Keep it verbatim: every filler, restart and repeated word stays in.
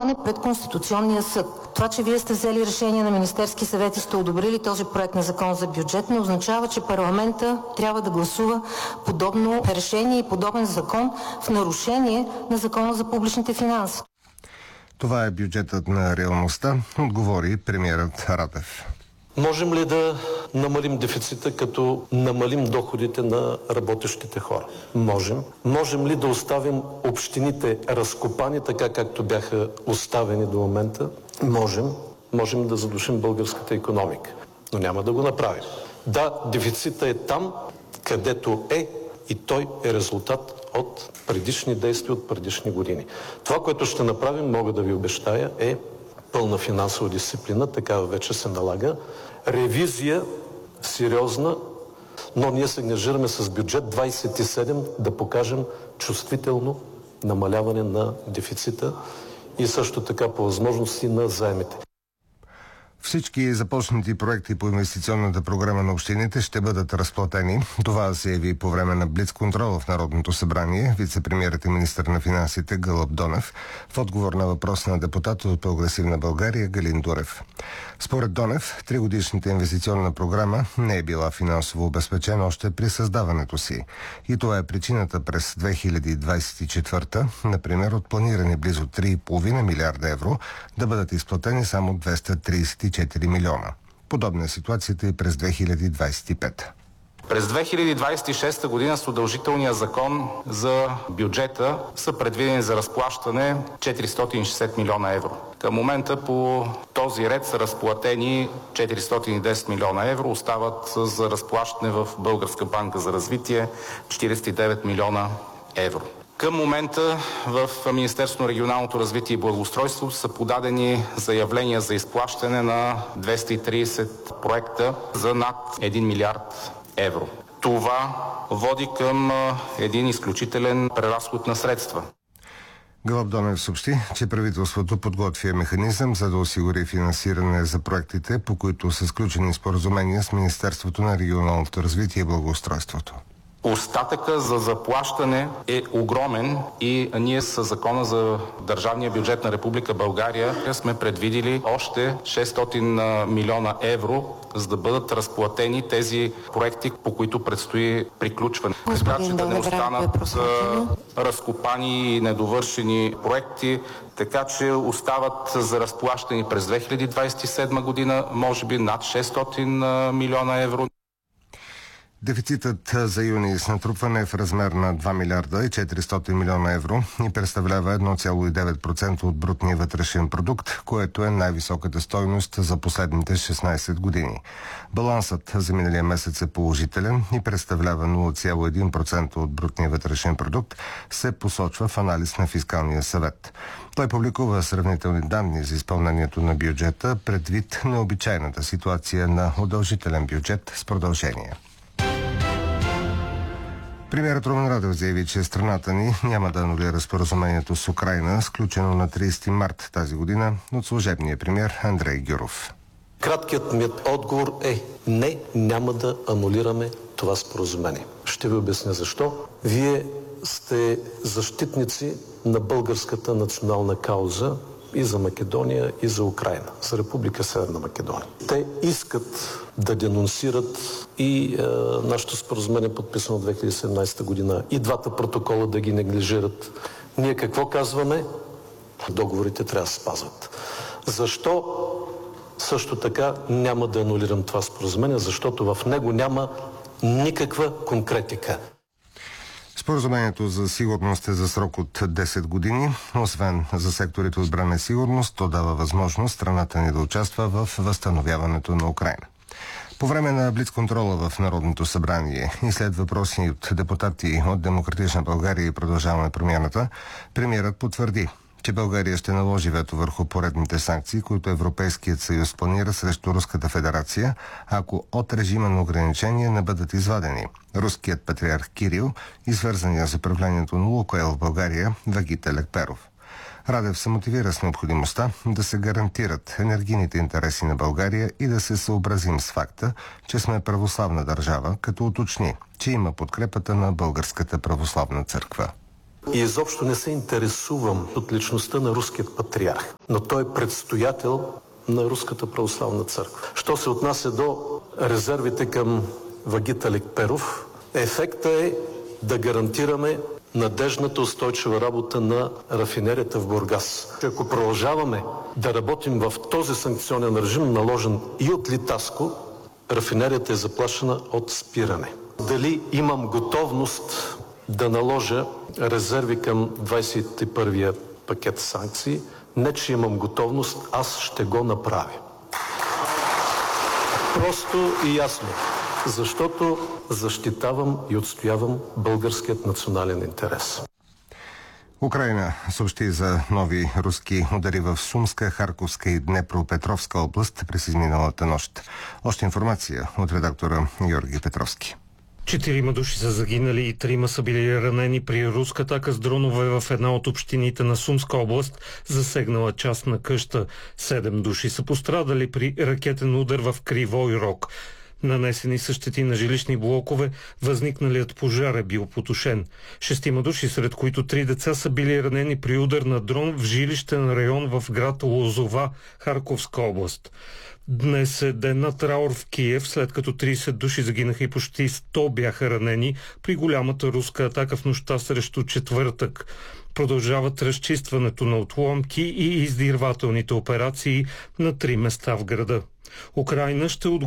обжалване пред Конституционния съд. Това, че вие сте взели решение на Министерски съвет и сте одобрили този проект на закон за бюджет, не означава, че парламента трябва да гласува подобно решение и подобен закон в нарушение на Закона за публичните финанси. Това е бюджетът на реалността, отговори премиерът Радев. Можем ли да намалим дефицита, като намалим доходите на работещите хора? Можем. Можем ли да оставим общините разкопани, така както бяха оставени до момента? Можем. Можем да задушим българската икономика, но няма да го направим. Да, дефицита е там, където е, и той е резултат от предишни действия, от предишни години. Това, което ще направим, мога да ви обещая, е пълна финансова дисциплина, такава вече се налага. Ревизия сериозна, но ние се ангажираме с бюджет двадесет и седем да покажем чувствително намаляване на дефицита и също така по възможности на заемите. Всички започнати проекти по инвестиционната програма на общините ще бъдат разплатени. Това се яви по време на блицконтрол в Народното събрание вице-премиерът и министър на финансите Гълъб Донев в отговор на въпрос на депутат от Прогресивна България Галин Дурев. Според Донев, тригодишната инвестиционна програма не е била финансово обезпечена още при създаването си. И това е причината през две хиляди двадесет и четвърта, например, от планирани близо три и половина милиарда евро да бъдат изплатени само двеста тридесет и четири милиона. Подобна е ситуацията и през две хиляди двадесет и пета. През две хиляди двадесет и шеста година с удължителния закон за бюджета са предвидени за разплащане четиристотин и шестдесет милиона евро. Към момента по този ред са разплатени четиристотин и десет милиона евро, остават за разплащане в Българска банка за развитие четиридесет и девет милиона евро. Към момента в Министерството на регионалното развитие и благоустройство са подадени заявления за изплащане на двеста и тридесет проекта за над един милиард евро. Това води към един изключителен преразход на средства. Гълъб Донев съобщи, че правителството подготвя механизъм, за да осигури финансиране за проектите, по които са сключени споразумения с Министерството на регионалното развитие и благоустройството. Остатъка за заплащане е огромен и ние с Закона за държавния бюджет на Република България сме предвидили още шестстотин милиона евро, за да бъдат разплатени тези проекти, по които предстои приключване. Така че да не останат разкопани и недовършени проекти, така че остават за разплащани през две хиляди двадесет и седма година може би над шестстотин милиона евро. Дефицитът за юни с натрупване е в размер на два милиарда и четиристотин милиона евро и представлява едно цяло и девет процента от брутния вътрешен продукт, което е най-високата стойност за последните шестнадесет години. Балансът за миналия месец е положителен и представлява нула цяло и един процента от брутния вътрешен продукт, се посочва в анализ на Фискалния съвет. Той публикува сравнителни данни за изпълнението на бюджета предвид необичайната ситуация на удължителен бюджет с продължение. Премиерът Румен Радев заяви, че страната ни няма да анулира споразумението с Украйна, сключено на тридесети март тази година от служебния премиер Андрей Гюров. Краткият ми отговор е не, няма да анулираме това споразумение. Ще ви обясня защо. Вие сте защитници на българската национална кауза и за Македония, и за Украйна, за Република Северна Македония. Те искат да денонсират и е, нашето споразумение, подписано в две хиляди и седемнадесета година, и двата протокола да ги неглижират. Ние какво казваме? Договорите трябва да се спазват. Защо също така няма да анулирам това споразумение? Защото в него няма никаква конкретика. Споразумението за сигурност е за срок от десет години. Освен за секторите отбрана и сигурност, то дава възможност страната ни да участва в възстановяването на Украйна. По време на блицконтрола в Народното събрание и след въпроси от депутати от Демократична България и Продължаваме промяната, премиерът потвърди, че България ще наложи вето върху поредните санкции, които Европейският съюз планира срещу Руската федерация, ако от режима на ограничения не бъдат извадени руският патриарх Кирил и свързания с управлението на Лукойл в България Вагите Лекперов. Радев се мотивира с необходимостта да се гарантират енергийните интереси на България и да се съобразим с факта, че сме православна държава, като уточни, че има подкрепата на Българската православна църква. и изобщо не се интересувам от личността на руският патриарх, но той е предстоятел на Руската православна църква. Що се отнася до резервите към Вагит Лекперов, ефектът е да гарантираме надежната устойчива работа на рафинерията в Бургас. Ако продължаваме да работим в този санкционен режим, наложен и от Литаско, рафинерията е заплашена от спиране. Дали имам готовност да наложа резерви към двадесет и първия пакет санкции? Не, че имам готовност, аз ще го направя. Просто и ясно. Защото защитавам и отстоявам българският национален интерес. Украйна съобщи за нови руски удари в Сумска, Харковска и Днепропетровска област през изминалата нощ. Още информация от редактора Георги Петровски. Четирима души са загинали и трима са били ранени при руска атака с дронове в една от общините на Сумска област, засегнала част на къща. Седем души са пострадали при ракетен удар в Кривой Рог. Нанесени са щети на жилищни блокове, възникналият пожар е бил потушен. Шестима души, сред които три деца, са били ранени при удар на дрон в жилищен район в град Лозова, Харковска област. Днес е ден на траур в Киев, след като тридесет души загинаха и почти сто бяха ранени при голямата руска атака в нощта срещу четвъртък. Продължават разчистването на отломки и издирвателните операции на три места в града. Украйна ще отговори